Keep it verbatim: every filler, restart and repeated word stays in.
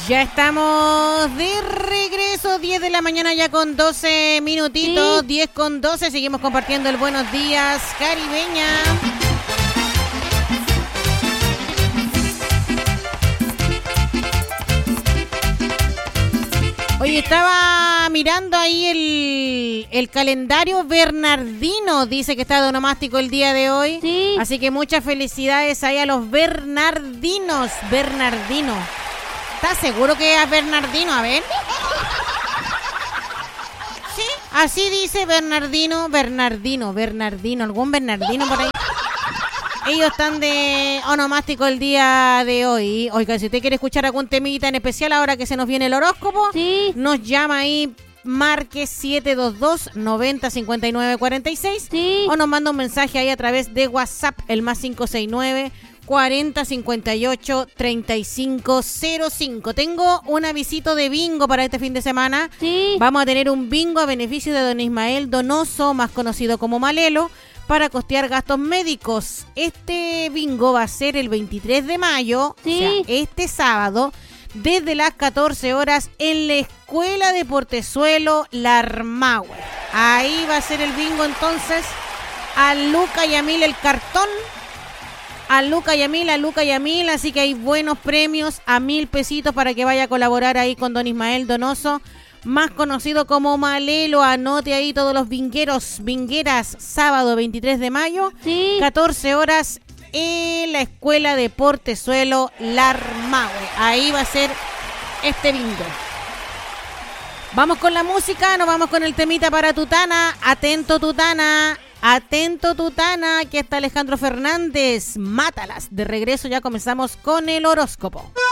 Ya estamos de regreso, diez de la mañana ya con doce minutitos, sí. diez con doce, seguimos compartiendo el Buenos Días Caribeña. Oye, estaba mirando ahí el, el calendario Bernardino, dice que está de onomástico el día de hoy. Sí. Así que muchas felicidades ahí a los Bernardinos, Bernardino. ¿Estás seguro que es Bernardino? A ver. Sí, así dice Bernardino, Bernardino, Bernardino, algún Bernardino por ahí. Ellos están de onomástico el día de hoy. Oiga, si usted quiere escuchar algún temita en especial ahora que se nos viene el horóscopo, sí. nos llama ahí, marque siete dos dos, noventa, cincuenta y nueve, cuarenta y seis, sí. o nos manda un mensaje ahí a través de WhatsApp, el más cinco seis nueve, cuarenta, cincuenta y ocho, treinta y cinco cero cinco. Tengo un avisito de bingo para este fin de semana. Sí. Vamos a tener un bingo a beneficio de don Ismael Donoso, más conocido como Malelo, para costear gastos médicos. Este bingo va a ser el veintitrés de mayo, sí. o sea, este sábado, desde las catorce horas en la Escuela de Portezuelo Larmahue. Ahí va a ser el bingo entonces. A Luca y a Mil el cartón. A Luca y a Mil, a Luca y a Mil. Así que hay buenos premios a mil pesitos para que vaya a colaborar ahí con don Ismael Donoso, más conocido como Malelo. Anote ahí todos los vingueros, vingueras, sábado veintitrés de mayo, sí. catorce horas en la Escuela de Portezuelo Larmahue. Ahí va a ser este bingo. Vamos con la música, nos vamos con el temita para Tutana. Atento, Tutana. Atento, Tutana, aquí está Alejandro Fernández. Mátalas. De regreso ya comenzamos con el horóscopo.